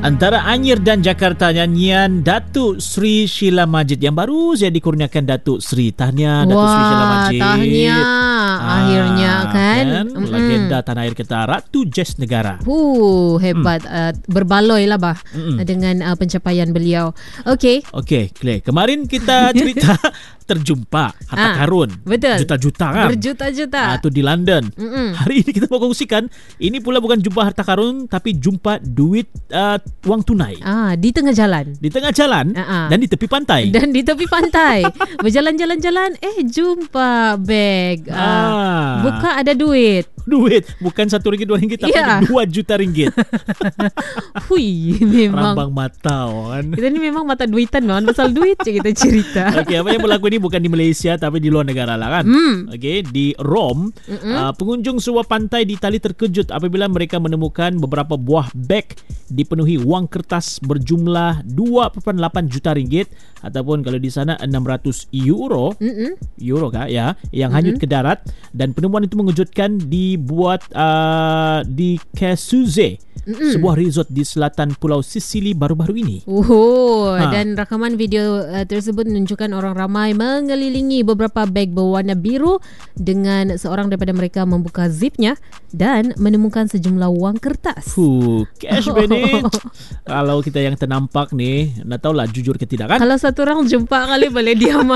Antara Anyer dan Jakarta, nyanyian Datuk Sri Sheila Majid yang baru saja dikurniakan Datuk Sri. Tahniah Datuk Sri Sheila Majid. Tahniah. Akhirnya kan. Legenda tanah air kita, Ratu Jazz Negara. Hebat. Berbaloi lah dengan pencapaian beliau. Okey, Claire. Kemarin kita cerita terjumpa harta karun. Betul. Juta-juta kan? Berjuta-juta. Itu di London. Hari ini kita mau kongsikan, ini pula bukan jumpa harta karun, tapi jumpa duit wang tunai. Di tengah jalan. Di tengah jalan dan di tepi pantai. Berjalan-jalan-jalan, jumpa beg. Buka ada duit. Bukan RM1, RM2, tapi 2 juta ringgit. Hui, memang rambang mata kan. Kita ni memang mata duitan kan. Pasal duit je kita cerita. Okey, apa yang berlaku ini bukan di Malaysia tapi di luar negara lah kan. Okey, di Rom, pengunjung sebuah pantai di Itali terkejut apabila mereka menemukan beberapa buah beg dipenuhi wang kertas berjumlah 2.8 juta ringgit ataupun kalau di sana 600 euro. Euro kah? Ya, yang hanyut ke darat, dan penemuan itu mengejutkan dibuat di Casuze, sebuah resort di selatan Pulau Sicily baru-baru ini. Dan rakaman video tersebut menunjukkan orang ramai mengelilingi beberapa beg berwarna biru dengan seorang daripada mereka membuka zipnya dan menemukan sejumlah wang kertas. Cash Benny. Kalau kita yang ternampak ni, nak tahulah jujur ke tidak kan? Kalau satu orang jumpa kali boleh diam.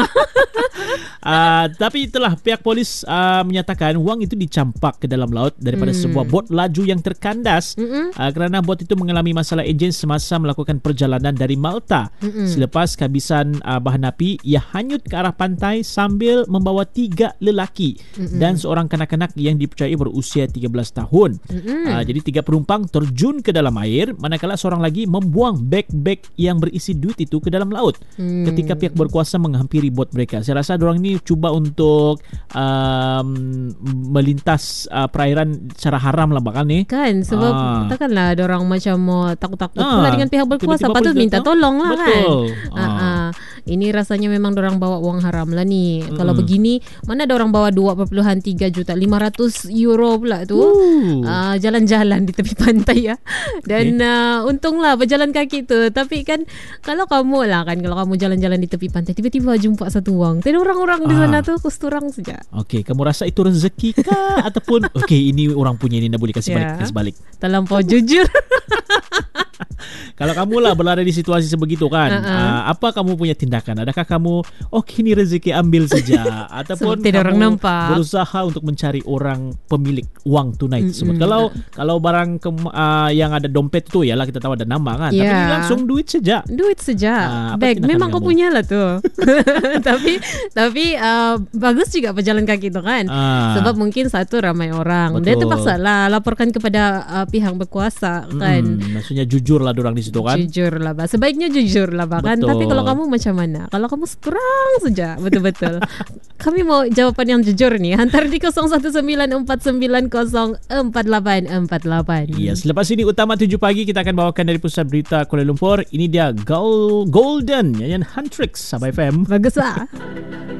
Tapi itulah pihak polis menyatakan wang itu dicampak ke dalam laut daripada sebuah bot laju yang terkandas kerana bot itu mengalami masalah enjin semasa melakukan perjalanan dari Malta. Selepas kehabisan bahan api, ia hanyut ke arah pantai sambil membawa 3 lelaki dan seorang kanak-kanak yang dipercayai berusia 13 tahun. Jadi 3 penumpang terjun ke dalam air, manakala seorang lagi membuang beg-beg yang berisi duit itu ke dalam laut ketika pihak berkuasa menghampiri bot mereka. Saya rasa diorang ni cuba untuk melintas perairan secara haram lah bakal ni. Kan, sebab takkanlah diorang macam takut-takut pula dengan pihak berkuasa. Patut minta tolong lah kan. Ini rasanya memang diorang bawa wang haram lah ni. Kalau begini, mana ada orang bawa 2.3 juta, 500 euro pula tu. Jalan-jalan di tepi pantai ya. Dan untunglah berjalan kaki tu. Tapi kan kalau kamu jalan-jalan di tepi pantai, tiba-tiba jumpa satu wang, dan orang-orang di sana tu kusturang saja. Okey, kamu rasa itu rezeki kah ataupun ini orang punya, ini nak boleh kasih balik. Terlampau jujur. Kalau kamu lah berada di situasi sebegitu kan, apa kamu punya tindakan? Adakah kamu ini rezeki ambil saja ataupun tidak orang kamu nampak, berusaha untuk mencari orang pemilik wang tunai tersebut? Kalau barang yang ada dompet tu, yalah kita tahu ada nama kan, tapi ini langsung duit saja. Bag memang kau punya lah tu. tapi bagus juga berjalan kaki tu kan. Sebab mungkin satu ramai orang. Betul. Dia terpaksa lah laporkan kepada pihak berkuasa kan. Maksudnya jujur lah diorang di situ kan. Jujur lah bah. Sebaiknya jujur lah bah kan. Tapi kalau kamu macam mana? Kalau kamu kurang saja betul-betul. Kami mau jawapan yang jujur ni. Hantar di 0194904848. Ya, selepas ini Utama 7 Pagi kita akan bawakan dari pusat berita Kuala Lumpur. Ini dia Golden nyanyian Huntrix Sabah FM. Bagus lah.